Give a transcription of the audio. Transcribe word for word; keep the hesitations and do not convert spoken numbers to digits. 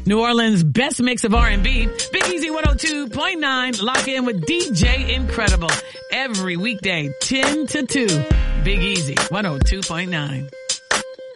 New Orleans' best mix of R and B. Big Easy one oh two point nine. Lock in with D J Incredible. Every weekday, ten to two. Big Easy one oh two point nine.